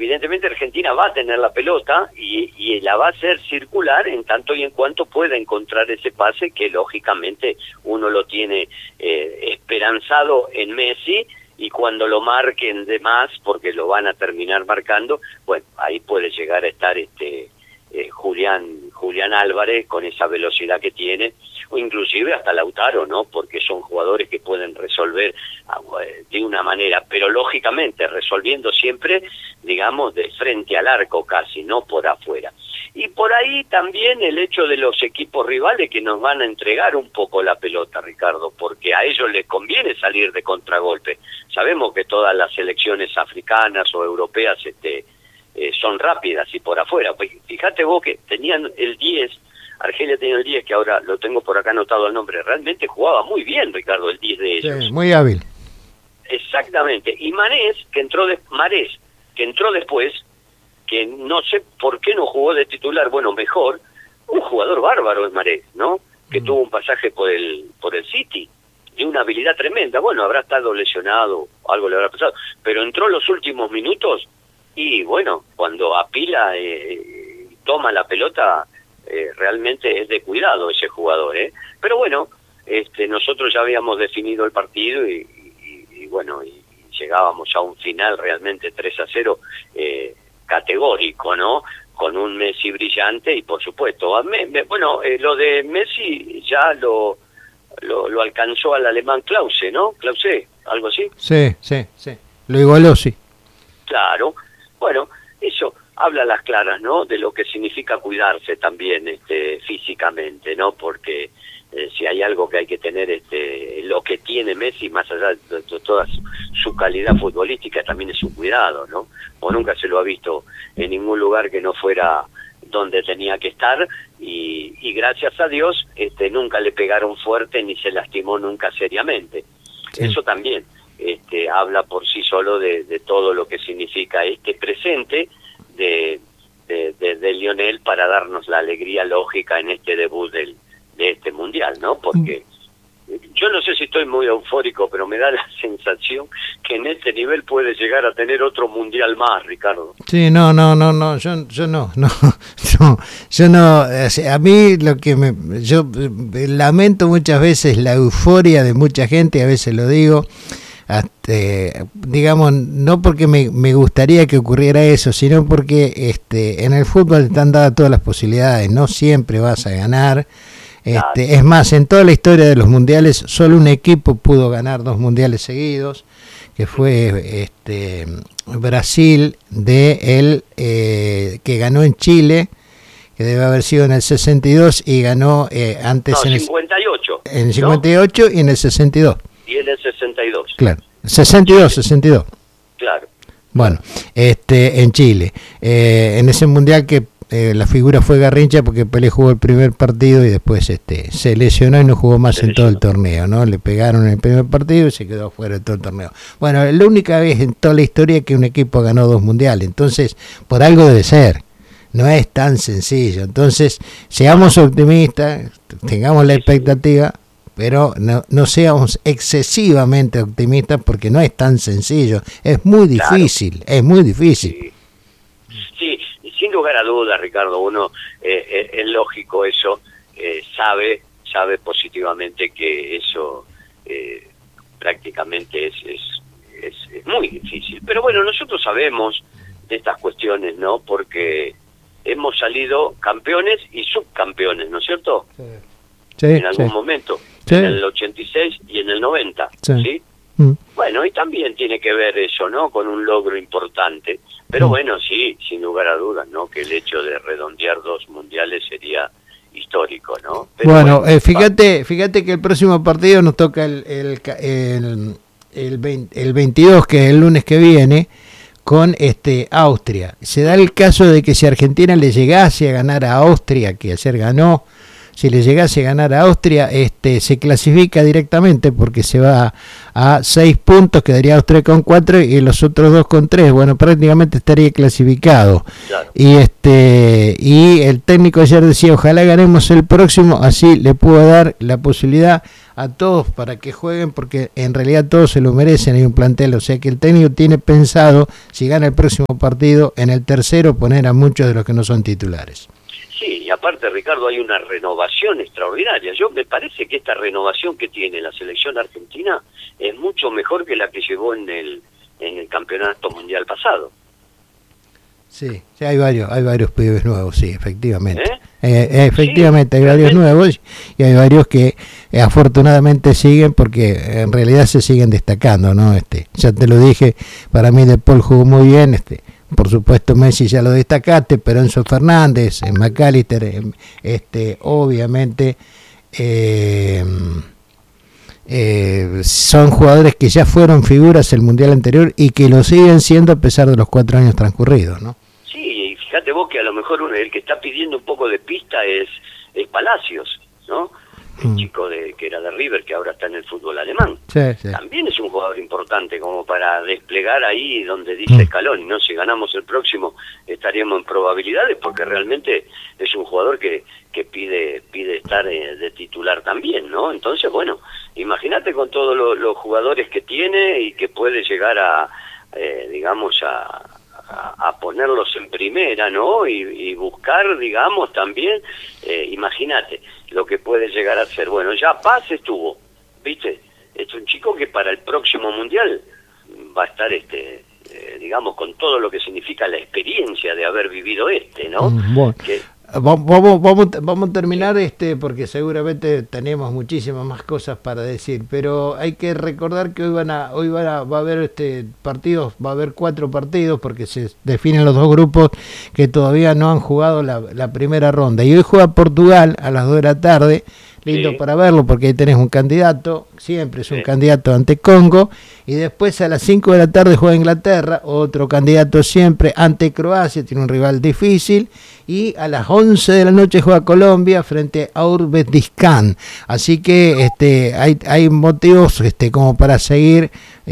evidentemente Argentina va a tener la pelota y la va a hacer circular en tanto y en cuanto pueda encontrar ese pase que lógicamente uno lo tiene esperanzado en Messi, y cuando lo marquen de más, porque lo van a terminar marcando, bueno, ahí puede llegar a estar Julián Álvarez con esa velocidad que tiene, o inclusive hasta Lautaro, ¿no? Porque son jugadores que pueden resolver de una manera, pero lógicamente resolviendo siempre, digamos, de frente al arco casi, no por afuera. Y por ahí también el hecho de los equipos rivales que nos van a entregar un poco la pelota, Ricardo, porque a ellos les conviene salir de contragolpe. Sabemos que todas las selecciones africanas o europeas son rápidas y por afuera. Pues fíjate vos que tenían el 10, Argelia tenía el 10, que ahora lo tengo por acá anotado el nombre, realmente jugaba muy bien, Ricardo, el 10 de ellos. Sí, muy hábil. Exactamente. Y Marés, que entró después, que no sé por qué no jugó de titular, bueno, mejor, un jugador bárbaro es Marés, ¿no? Que tuvo un pasaje por el City, de una habilidad tremenda. Bueno, habrá estado lesionado, algo le habrá pasado, pero entró los últimos minutos y, bueno, cuando apila, toma la pelota, realmente es de cuidado ese jugador, ¿eh? Pero bueno, nosotros ya habíamos definido el partido y bueno, y llegábamos a un final realmente 3-0, categórico, ¿no? Con un Messi brillante y por supuesto, lo de Messi ya lo alcanzó al alemán Klause, ¿no? Klause, algo así. Sí, lo igualó, sí. Claro, bueno, eso habla a las claras, ¿no? De lo que significa cuidarse también físicamente, ¿no? Porque si hay algo que hay que tener, lo que tiene Messi, más allá de toda su calidad futbolística, también es su cuidado, ¿no? O nunca se lo ha visto en ningún lugar que no fuera donde tenía que estar, y gracias a Dios nunca le pegaron fuerte ni se lastimó nunca seriamente. Sí. Eso también habla por sí solo de todo lo que significa este presente de Lionel para darnos la alegría lógica en este debut de este mundial, ¿no? Porque yo no sé si estoy muy eufórico, pero me da la sensación que en este nivel puede llegar a tener otro mundial más, Ricardo. Sí, no, yo no, o sea, a mí yo lamento muchas veces la euforia de mucha gente, a veces lo digo, digamos, no porque me gustaría que ocurriera eso, sino porque en el fútbol están dadas todas las posibilidades, no siempre vas a ganar. Es más, en toda la historia de los mundiales, solo un equipo pudo ganar 2 mundiales seguidos, que fue Brasil que ganó en Chile, que debe haber sido en el 62, y ganó antes en el 58. En el 58, ¿no? Y en el 62. Y en el 62. Claro, 62. Claro. Bueno, en Chile, en ese mundial que la figura fue Garrincha, porque Pelé jugó el primer partido y después se lesionó y no jugó más en todo el torneo, ¿no? Le pegaron en el primer partido y se quedó fuera de todo el torneo. Bueno, es la única vez en toda la historia que un equipo ganó 2 mundiales, entonces por algo debe ser, no es tan sencillo. Entonces, seamos optimistas, tengamos la expectativa, pero no seamos excesivamente optimistas, porque no es tan sencillo, es muy difícil, claro. Es muy difícil. Sí, sin lugar a dudas, Ricardo, uno es lógico eso, sabe positivamente que eso prácticamente es muy difícil. Pero bueno, nosotros sabemos de estas cuestiones, ¿no? Porque hemos salido campeones y subcampeones, ¿no es cierto? Sí, en algún momento, sí. En el 86 y en el 90, ¿sí? Bueno, y también tiene que ver eso, ¿no? Con un logro importante. Pero bueno, sí, sin lugar a dudas, ¿no? Que el hecho de redondear 2 mundiales sería histórico, ¿no? Pero bueno, fíjate que el próximo partido nos toca el 22, que es el lunes que viene, con Austria. Se da el caso de que si Argentina le llegase a ganar a Austria, que ayer ganó, si le llegase a ganar a Austria, se clasifica directamente porque se va a 6 puntos, quedaría Austria con 4 y los otros 2 con 3. Bueno, prácticamente estaría clasificado. Claro. Y el técnico ayer decía, ojalá ganemos el próximo, así le puedo dar la posibilidad a todos para que jueguen, porque en realidad todos se lo merecen, hay un plantel, o sea que el técnico tiene pensado, si gana el próximo partido, en el tercero poner a muchos de los que no son titulares. Sí, y aparte, Ricardo, hay una renovación extraordinaria. Me parece que esta renovación que tiene la selección argentina es mucho mejor que la que llevó en el campeonato mundial pasado. Sí, hay varios pibes nuevos, sí, efectivamente. Efectivamente, sí, hay varios nuevos y hay varios que afortunadamente siguen, porque en realidad se siguen destacando, ¿no? Ya te lo dije, para mí De Paul jugó muy bien, por supuesto Messi ya lo destacaste, pero Enzo Fernández, McAllister, obviamente son jugadores que ya fueron figuras el mundial anterior y que lo siguen siendo a pesar de los 4 años transcurridos, ¿no? Sí, y fíjate vos que a lo mejor el que está pidiendo un poco de pista es Palacios, ¿no? El chico que era de River, que ahora está en el fútbol alemán. Sí. También es un jugador importante como para desplegar ahí donde dice Scaloni, ¿no? Si ganamos el próximo estaríamos en probabilidades, porque realmente es un jugador que pide estar de titular también, ¿no? Entonces, bueno, imagínate con todos los jugadores que tiene y que puede llegar a ponerlos en primera, ¿no? Y buscar, digamos, también, imagínate lo que puede llegar a ser. Bueno, ya Paz estuvo, ¿viste? Es un chico que para el próximo mundial va a estar, digamos, con todo lo que significa la experiencia de haber vivido ¿no? Bueno. Vamos a terminar porque seguramente tenemos muchísimas más cosas para decir, pero hay que recordar que hoy va a haber partidos, va a haber 4 partidos, porque se definen los 2 grupos que todavía no han jugado la primera ronda, y hoy juega Portugal a las 2 de la tarde. Lindo para verlo, porque ahí tenés un candidato, siempre es un candidato ante Congo, y después a las 5 de la tarde juega Inglaterra, otro candidato siempre ante Croacia, tiene un rival difícil, y a las 11 de la noche juega Colombia frente a Uzbekistán. Así que hay motivos como para seguir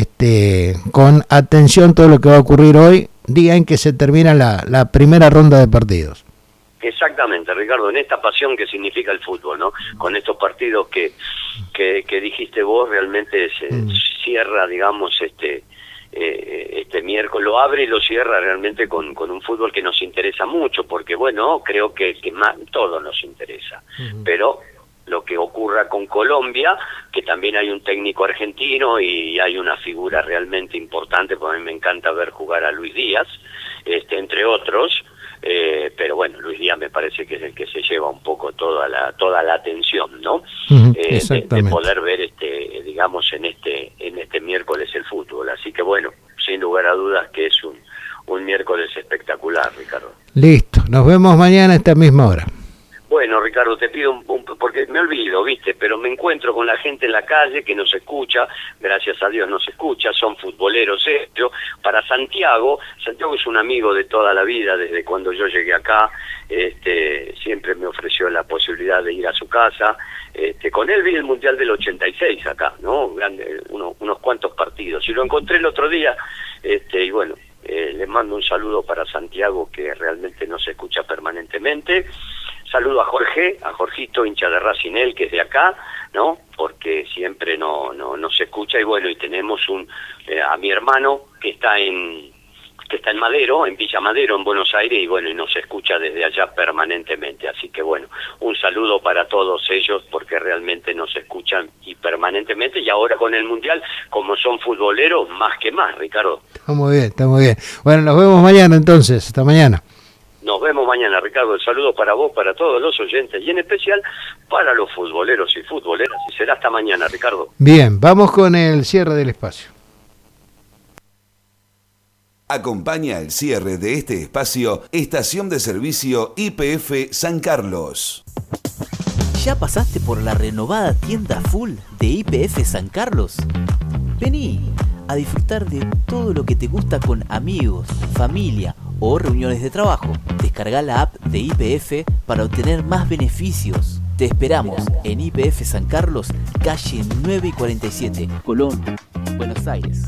con atención todo lo que va a ocurrir hoy, día en que se termina la primera ronda de partidos. Exactamente, Ricardo, en esta pasión que significa el fútbol, ¿no? Con estos partidos que dijiste vos, realmente se cierra, digamos, este miércoles, lo abre y lo cierra realmente con un fútbol que nos interesa mucho, porque bueno, creo que más todo nos interesa, pero lo que ocurra con Colombia, que también hay un técnico argentino y hay una figura realmente importante, porque a mí me encanta ver jugar a Luis Díaz, entre otros. Pero bueno, Luis Díaz me parece que es el que se lleva un poco toda la atención, ¿no? De poder ver digamos en este miércoles el fútbol. Así que bueno, sin lugar a dudas que es un miércoles espectacular, Ricardo. Listo, nos vemos mañana a esta misma hora. Bueno, Ricardo, te pido porque me olvido, ¿viste? Pero me encuentro con la gente en la calle que nos escucha, gracias a Dios nos escucha, son futboleros Para Santiago es un amigo de toda la vida, desde cuando yo llegué acá, siempre me ofreció la posibilidad de ir a su casa. Con él vi el Mundial del 86 acá, ¿no? Unos cuantos partidos. Y lo encontré el otro día, y bueno, les mando un saludo para Santiago, que realmente nos escucha permanentemente. Saludo a Jorgito, hincha de Racing, él, que es de acá, ¿no? Porque siempre nos escucha, y bueno, y tenemos a mi hermano que está en Madero, en Villa Madero, en Buenos Aires, y bueno, y nos escucha desde allá permanentemente. Así que bueno, un saludo para todos ellos, porque realmente nos escuchan y permanentemente, y ahora con el Mundial, como son futboleros, más que más, Ricardo. Está muy bien. Bueno, nos vemos mañana entonces, hasta mañana. Nos vemos mañana, Ricardo. El saludo para vos, para todos los oyentes, y en especial para los futboleros y futboleras. Y será hasta mañana, Ricardo. Bien, vamos con el cierre del espacio. Acompaña el cierre de este espacio Estación de Servicio YPF San Carlos. ¿Ya pasaste por la renovada tienda full de YPF San Carlos? Vení a disfrutar de todo lo que te gusta con amigos, familia o reuniones de trabajo. Descarga la app de YPF para obtener más beneficios. Te esperamos en YPF San Carlos, calle 9 y 47, Colón, Buenos Aires.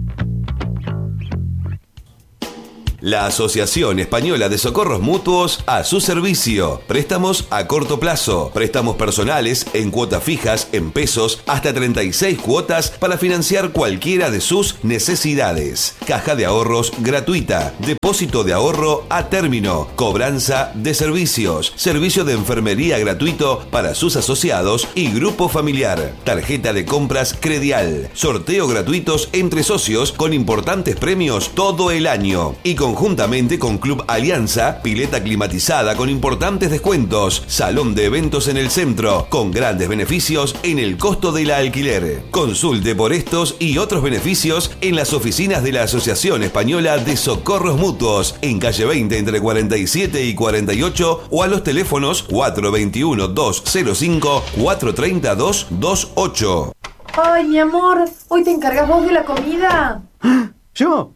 La Asociación Española de Socorros Mutuos a su servicio. Préstamos a corto plazo, préstamos personales en cuotas fijas, en pesos, hasta 36 cuotas para financiar cualquiera de sus necesidades. Caja de ahorros gratuita, depósito de ahorro a término, cobranza de servicios, servicio de enfermería gratuito para sus asociados y grupo familiar, tarjeta de compras Credial, sorteo gratuitos entre socios con importantes premios todo el año y conjuntamente con Club Alianza, pileta climatizada con importantes descuentos, salón de eventos en el centro, con grandes beneficios en el costo del alquiler. Consulte por estos y otros beneficios en las oficinas de la Asociación Española de Socorros Mutuos, en calle 20 entre 47 y 48 o a los teléfonos 421-205, 430-228. Ay, mi amor, ¿hoy te encargas vos de la comida? ¿Yo?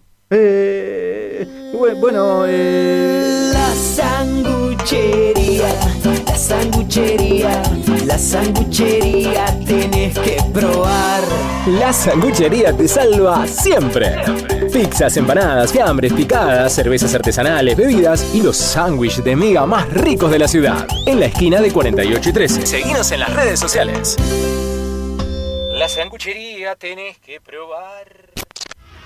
Bueno, La sanguchería, la sanguchería, la sanguchería tenés que probar. La sanguchería te salva siempre. Pizzas, empanadas, fiambres, picadas, cervezas artesanales, bebidas y los sándwiches de miga más ricos de la ciudad. En la esquina de 48 y 13. Seguinos en las redes sociales. La sanguchería tenés que probar.